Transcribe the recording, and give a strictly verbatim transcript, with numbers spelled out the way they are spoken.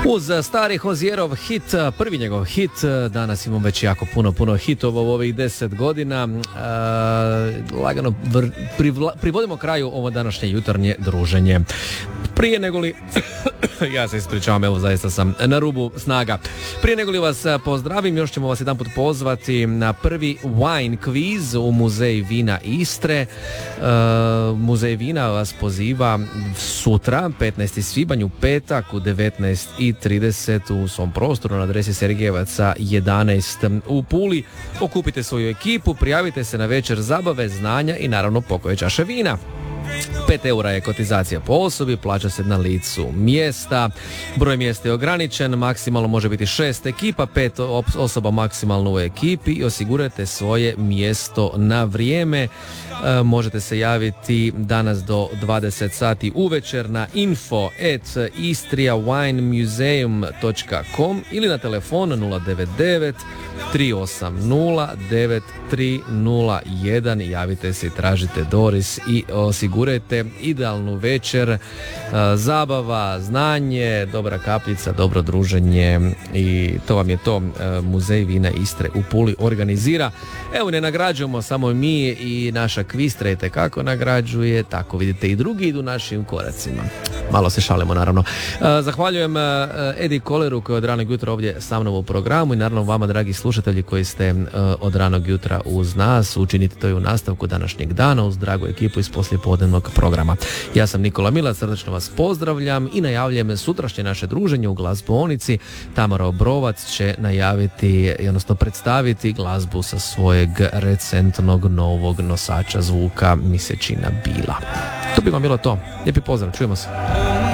Uz stari Hozierov hit, prvi njegov hit, danas imamo već jako puno, puno hitova u ovih deset godina. E, lagano vr, privla, privodimo kraju ovo današnje jutarnje druženje. Prije nego li, ja se ispričavam, evo zaista sam na rubu snaga. Prije nego li vas pozdravim, još ćemo vas jedan put pozvati na prvi wine quiz u Muzej vina Istre. E, Muzej vina vas poziva sutra, petnaesti svibanj u petak u devetnaest i trideset u svom prostoru na adresi Sergejevaca jedanaest u Puli. Okupite svoju ekipu, prijavite se na večer zabave, znanja i naravno pokoje čaše vina. pet eura je kotizacija po osobi, plaća se na licu mjesta, broj mjesta je ograničen, maksimalno može biti šest ekipa, pet osoba maksimalno u ekipi i osigurajte svoje mjesto na vrijeme. E, možete se javiti danas do dvadeset sati uvečer na info at istria wine museum dot com ili na telefon nula devet devet tri osam nula devet tri nula jedan. Javite se i tražite Doris i osigurajte idealnu večer, zabava, znanje, dobra kapljica, dobro druženje i to vam je to. Muzej vina Istre u Puli organizira. Evo, ne nagrađujemo samo mi i naša kvistrete kako nagrađuje, tako vidite i drugi idu našim koracima. Malo se šalimo, naravno. Zahvaljujem Edi Koleru koji je od ranog jutra ovdje sa mnom u programu i naravno vama, dragi slušatelji, koji ste od ranog jutra uz nas. Učinite to i u nastavku današnjeg dana uz dragu ekipu iz poslijepodnevnog programa. Ja sam Nikola Milac, srdačno vas pozdravljam i najavljujem sutrašnje naše druženje u glazbonici. Tamara Obrovac će najaviti, odnosno predstaviti glazbu sa svojeg recentnog novog nosača zvuka Misečina Bila. To bi vam bilo to. Lijepi pozdrav, čujemo se.